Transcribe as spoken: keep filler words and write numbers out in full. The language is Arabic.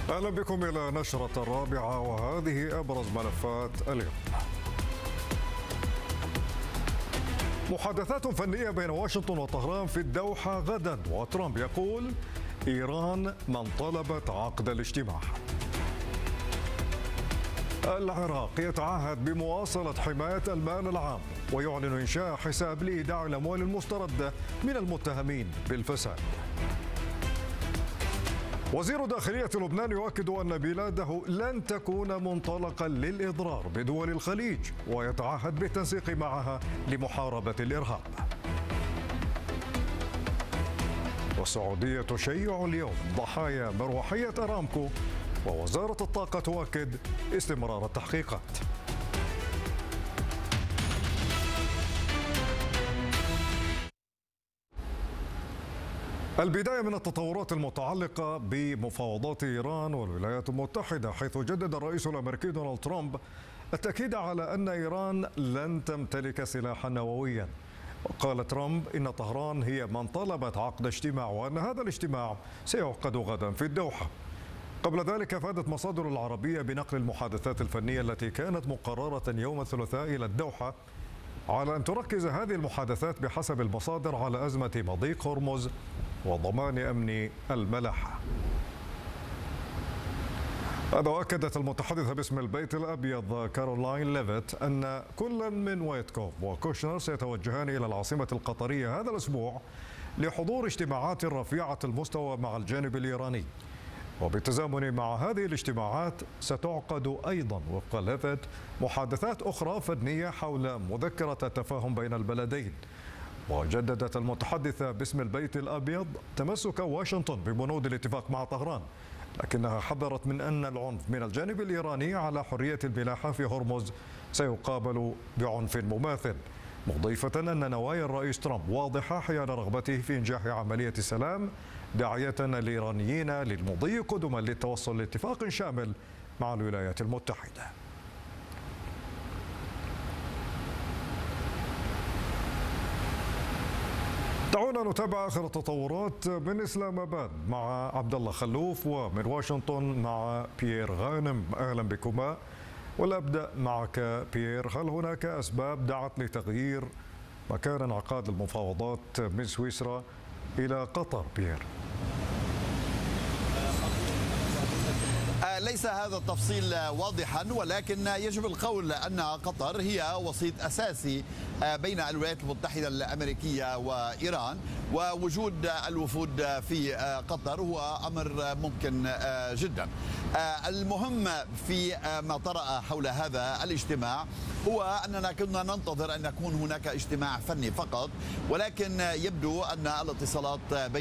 أهلا بكم إلى نشرة الرابعة، وهذه أبرز ملفات اليوم. محادثات فنية بين واشنطن وطهران في الدوحة غدا، وترامب يقول إيران من طلبت عقد الاجتماع. العراق يتعهد بمواصلة حماية المال العام ويعلن إنشاء حساب لإيداع الأموال المستردة من المتهمين بالفساد. وزير داخلية لبنان يؤكد أن بلاده لن تكون منطلقا للإضرار بدول الخليج، ويتعهد بالتنسيق معها لمحاربة الإرهاب. والسعودية تشيع اليوم ضحايا مروحية أرامكو، ووزارة الطاقة تؤكد استمرار التحقيقات. البداية من التطورات المتعلقة بمفاوضات إيران والولايات المتحدة، حيث جدد الرئيس الأمريكي دونالد ترامب التأكيد على أن إيران لن تمتلك سلاحا نوويا. وقال ترامب إن طهران هي من طلبت عقد اجتماع، وأن هذا الاجتماع سيعقد غدا في الدوحة. قبل ذلك أفادت مصادر العربية بنقل المحادثات الفنية التي كانت مقررة يوم الثلاثاء إلى الدوحة، على أن تركز هذه المحادثات بحسب المصادر على أزمة مضيق هرمز وضمان أمن الملاحة. هذا وأكدت المتحدثة باسم البيت الأبيض كارولاين ليفيت أن كل من ويتكوف وكوشنر سيتوجهان إلى العاصمة القطرية هذا الأسبوع لحضور اجتماعات رفيعة المستوى مع الجانب الإيراني. وبالتزامن مع هذه الاجتماعات ستعقد أيضا وفق ليفيت محادثات أخرى فنية حول مذكرة التفاهم بين البلدين. وجددت المتحدثة باسم البيت الأبيض تمسك واشنطن ببنود الاتفاق مع طهران، لكنها حذرت من أن العنف من الجانب الإيراني على حرية الملاحة في هرمز سيقابل بعنف مماثل، مضيفة أن نوايا الرئيس ترامب واضحة حيال رغبته في إنجاح عملية السلام، داعية الإيرانيين للمضي قدما للتوصل لاتفاق شامل مع الولايات المتحدة. دعونا نتابع آخر التطورات من إسلام آباد مع عبد الله خلوف، ومن واشنطن مع بيير غانم. أهلا بكما، والأبدأ معك بيير. هل هناك أسباب دعت لتغيير مكان انعقاد المفاوضات من سويسرا إلى قطر بيير؟ ليس هذا التفصيل واضحا، ولكن يجب القول أن قطر هي وسيط أساسي بين الولايات المتحدة الأمريكية وإيران، ووجود الوفود في قطر هو أمر ممكن جدا. المهم في ما طرأ حول هذا الاجتماع هو أننا كنا ننتظر أن يكون هناك اجتماع فني فقط، ولكن يبدو أن الاتصالات بين